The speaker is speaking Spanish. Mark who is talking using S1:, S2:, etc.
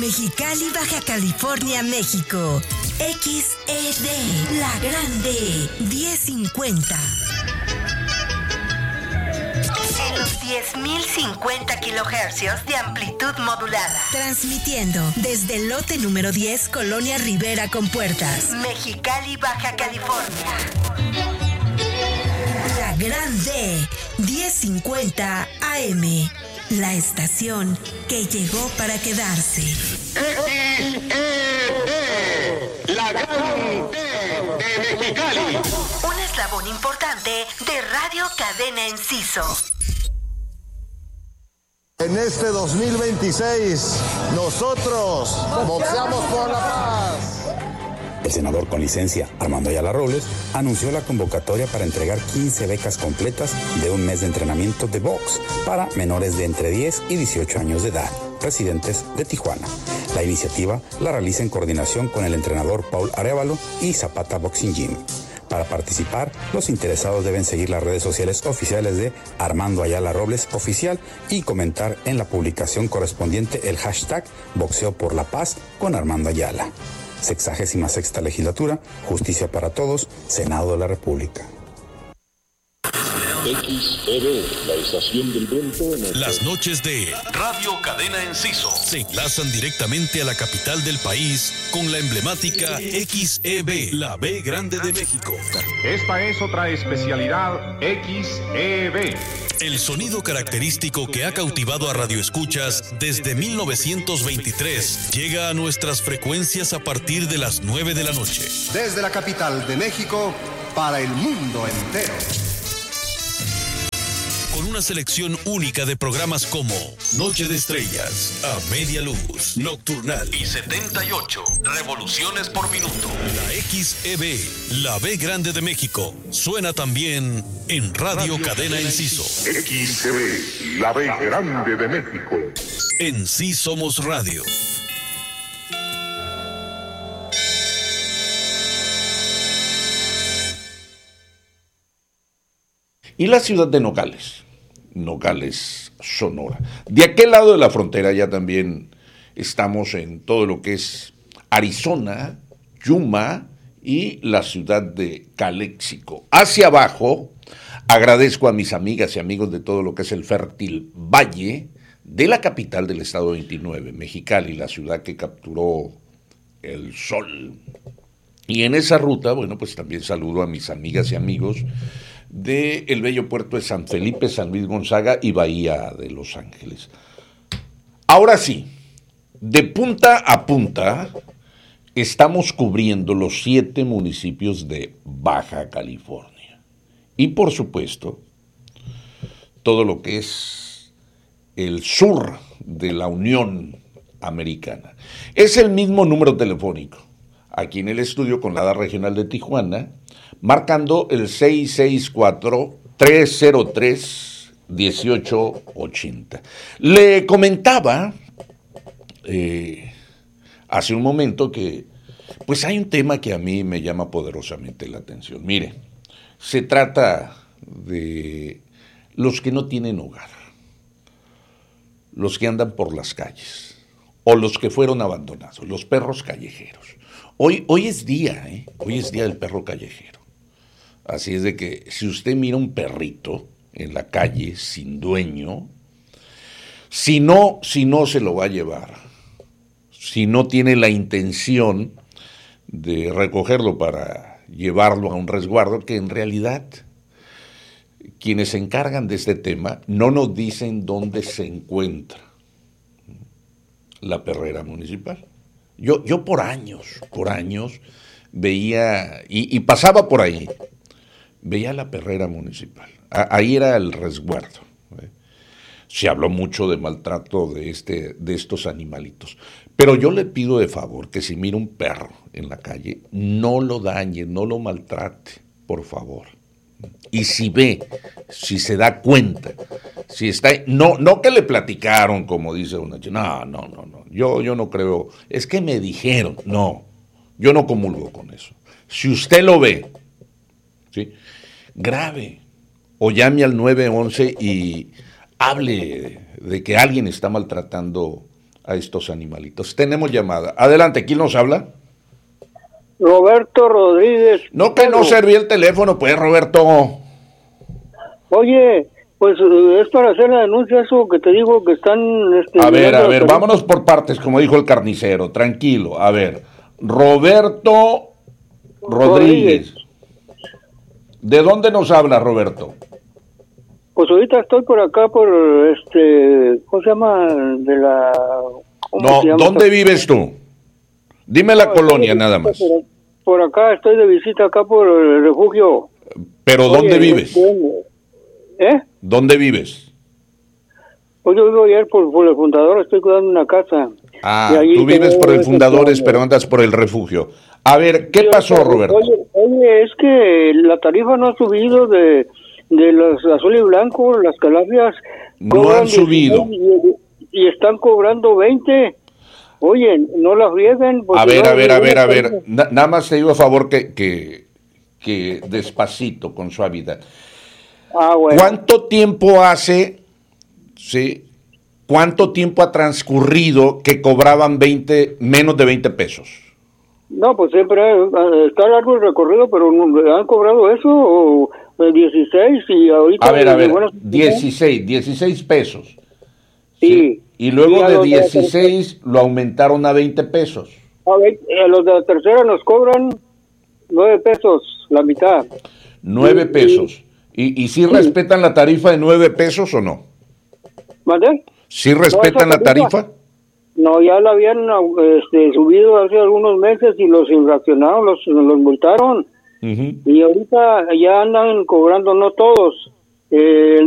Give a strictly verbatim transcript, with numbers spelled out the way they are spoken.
S1: Mexicali, Baja California, México. X E D, La Grande, diez cincuenta. En los diez mil cincuenta kilohercios de amplitud modulada. Transmitiendo desde el lote número diez, Colonia Rivera con Puertas. Mexicali, Baja California. La Grande, diez cincuenta A M. La estación que llegó para quedarse.
S2: X E D, La Grande de Mexicali.
S1: Un eslabón importante de Radio Cadena Enciso.
S3: En este dos mil veintiséis, nosotros boxeamos por la paz.
S4: El senador con licencia, Armando Ayala Robles, anunció la convocatoria para entregar quince becas completas de un mes de entrenamiento de box para menores de entre diez y dieciocho años de edad, residentes de Tijuana. La iniciativa la realiza en coordinación con el entrenador Paul Arévalo y Zapata Boxing Gym. Para participar, los interesados deben seguir las redes sociales oficiales de Armando Ayala Robles Oficial y comentar en la publicación correspondiente el hashtag Boxeo por la Paz con Armando Ayala. Sexagésima sexta legislatura, Justicia para Todos, Senado de la República.
S2: X E D, la estación del viento. En el...
S5: Las noches de Radio Cadena Enciso se enlazan directamente a la capital del país con la emblemática X E B, la B Grande de México.
S6: Esta es otra especialidad X E B.
S5: El sonido característico que ha cautivado a radioescuchas desde mil novecientos veintitrés llega a nuestras frecuencias a partir de las nueve de la noche.
S7: Desde la capital de México para el mundo entero.
S5: Con una selección única de programas como Noche de Estrellas, A Media Luz, Nocturnal y setenta y ocho Revoluciones por Minuto. La X E B, la B Grande de México, suena también en Radio, Radio Cadena Enciso.
S2: X E B, la B Grande de México.
S5: En Sí Somos Radio.
S8: Y la ciudad de Nogales, Nogales, Sonora. De aquel lado de la frontera ya también estamos en todo lo que es Arizona, Yuma y la ciudad de Calexico. Hacia abajo, agradezco a mis amigas y amigos de todo lo que es el fértil valle de la capital del estado veintinueve, Mexicali, la ciudad que capturó el sol. Y en esa ruta, bueno, pues también saludo a mis amigas y amigos de el bello puerto de San Felipe, San Luis Gonzaga y Bahía de Los Ángeles. Ahora sí, de punta a punta, estamos cubriendo los siete municipios de Baja California. Y por supuesto, todo lo que es el sur de la Unión Americana. Es el mismo número telefónico. Aquí en el estudio con la A D A Regional de Tijuana, marcando el seis seis cuatro, tres cero tres, uno ocho ocho cero. Le comentaba eh, hace un momento que pues hay un tema que a mí me llama poderosamente la atención. Mire, se trata de los que no tienen hogar, los que andan por las calles o los que fueron abandonados, los perros callejeros. Hoy, hoy es día, ¿eh? Hoy es día del perro callejero. Así es de que si usted mira un perrito en la calle sin dueño, si no, si no se lo va a llevar, si no tiene la intención de recogerlo para llevarlo a un resguardo, que en realidad quienes se encargan de este tema no nos dicen dónde se encuentra la perrera municipal. Yo, yo por años, por años veía, y, y pasaba por ahí, veía la perrera municipal. A, ahí era el resguardo. ¿eh? Se habló mucho de maltrato de, este, de estos animalitos. Pero yo le pido de favor que si mira un perro en la calle, no lo dañe, no lo maltrate, por favor. Y si ve, si se da cuenta, si está, no, no que le platicaron, como dice una chica, no, no, no, no, yo, yo no creo, es que me dijeron, no, yo no comulgo con eso. Si usted lo ve, ¿sí? Grave, o llame al nueve once y hable de que alguien está maltratando a estos animalitos. Tenemos llamada. Adelante, ¿quién nos habla?
S9: Roberto Rodríguez.
S8: No, que no servía el teléfono, pues, Roberto.
S9: Oye, pues es para hacer la denuncia, eso que te digo que están... Este,
S8: a ver, a ver, vámonos por partes, como dijo el carnicero, tranquilo. A ver, Roberto Rodríguez. Rodríguez. ¿De dónde nos habla, Roberto?
S9: Pues ahorita estoy por acá, por este... ¿Cómo se llama? De la...
S8: No, ¿dónde vives tú? Dime la no, colonia, nada más.
S9: Por, por acá, estoy de visita acá por el refugio.
S8: ¿Pero Oye, dónde vives?
S9: ¿Eh?
S8: ¿Dónde vives?
S9: Pues yo vivo ayer por, por el fundador, estoy cuidando una casa.
S8: Ah, tú vives por el fundadores, pero andas por el refugio. A ver, ¿qué pasó, Roberto?
S9: Oye, oye, es que la tarifa no ha subido de, de los azul y blanco, las calafias.
S8: No han subido.
S9: Y, y están cobrando veinte. Oye, no la frieguen.
S8: A ver, a ver, a ver, a ver. Na, nada más te digo a favor que, que, que despacito, con suavidad.
S9: Ah, bueno.
S8: ¿Cuánto tiempo hace, sí, cuánto tiempo ha transcurrido que cobraban veinte, menos de veinte pesos?
S9: No, pues siempre está largo el recorrido, pero han cobrado eso, o dieciséis, y ahorita...
S8: A ver, a ver, dieciséis, dieciséis pesos.
S9: Sí. ¿sí?
S8: Y luego y de dieciséis de lo aumentaron a veinte pesos.
S9: A, ver, a los de la tercera nos cobran nueve pesos, la mitad.
S8: nueve pesos. ¿Y, y si sí respetan la tarifa de nueve pesos o no?
S9: ¿Vale?
S8: ¿Sí respetan no, la tarifa? tarifa?
S9: No, ya la habían este, subido hace algunos meses y los infraccionaron, los, los multaron. Uh-huh. Y ahorita ya andan cobrando, no todos. Eh,